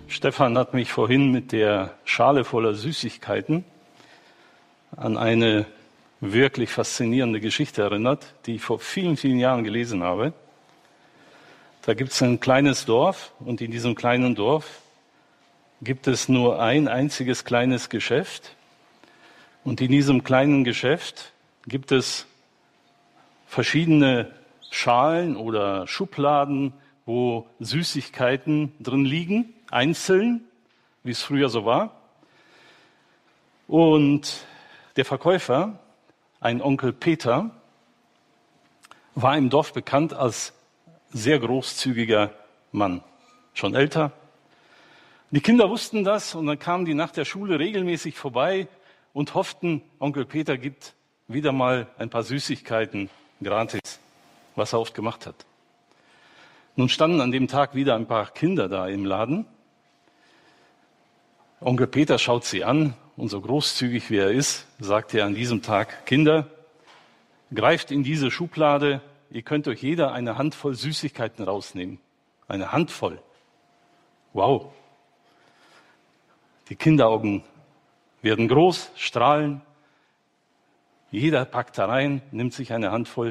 Stefan hat mich vorhin mit der Schale voller Süßigkeiten an eine wirklich faszinierende Geschichte erinnert, die ich vor vielen, vielen Jahren gelesen habe. Da gibt es ein kleines Dorf und in diesem kleinen Dorf gibt es nur ein einziges kleines Geschäft. Und in diesem kleinen Geschäft gibt es verschiedene Schalen oder Schubladen, wo Süßigkeiten drin liegen, einzeln, wie es früher so war. Und der Verkäufer, ein Onkel Peter, war im Dorf bekannt als sehr großzügiger Mann, schon älter. Die Kinder wussten das und dann kamen die nach der Schule regelmäßig vorbei und hofften, Onkel Peter gibt wieder mal ein paar Süßigkeiten gratis, was er oft gemacht hat. Nun standen an dem Tag wieder ein paar Kinder da im Laden. Onkel Peter schaut sie an und so großzügig wie er ist, sagt er an diesem Tag: Kinder, greift in diese Schublade, ihr könnt euch jeder eine Handvoll Süßigkeiten rausnehmen. Eine Handvoll. Wow. Die Kinderaugen werden groß, strahlen. Jeder packt da rein, nimmt sich eine Handvoll.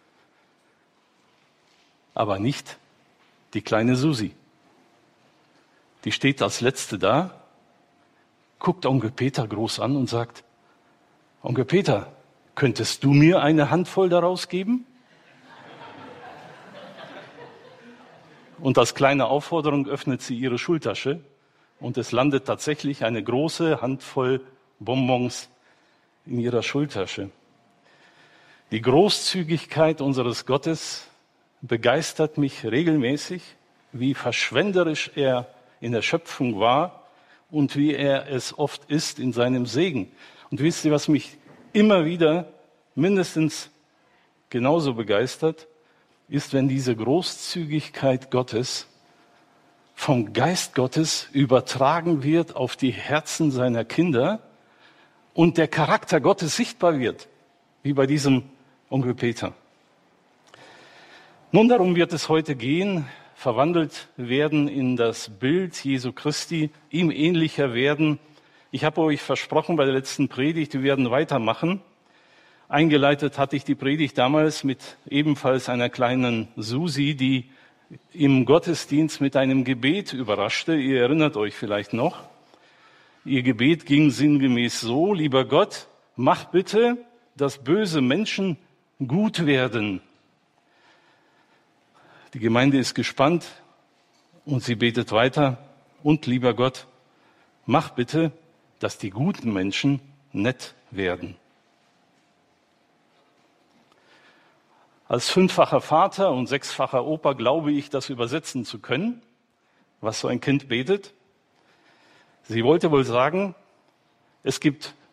Aber nicht die kleine Susi. Die steht als Letzte da, guckt Onkel Peter groß an und sagt: Onkel Peter, könntest du mir eine Handvoll daraus geben? Und als kleine Aufforderung öffnet sie ihre Schultasche und es landet tatsächlich eine große Handvoll Bonbons in ihrer Schultasche. Die Großzügigkeit unseres Gottes begeistert mich regelmäßig, wie verschwenderisch er in der Schöpfung war und wie er es oft ist in seinem Segen. Und wisst ihr, was mich immer wieder mindestens genauso begeistert, ist, wenn diese Großzügigkeit Gottes vom Geist Gottes übertragen wird auf die Herzen seiner Kinder und der Charakter Gottes sichtbar wird, wie bei diesem Onkel Peter. Nun, darum wird es heute gehen, verwandelt werden in das Bild Jesu Christi, ihm ähnlicher werden. Ich habe euch versprochen bei der letzten Predigt, wir werden weitermachen. Eingeleitet hatte ich die Predigt damals mit ebenfalls einer kleinen Susi, die im Gottesdienst mit einem Gebet überraschte. Ihr erinnert euch vielleicht noch. Ihr Gebet ging sinngemäß so: Lieber Gott, mach bitte, dass böse Menschen gut werden. Die Gemeinde ist gespannt und sie betet weiter: Und lieber Gott, mach bitte, dass die guten Menschen nett werden. Als 5-facher Vater und 6-facher Opa glaube ich, das übersetzen zu können, was so ein Kind betet. Sie wollte wohl sagen, es gibt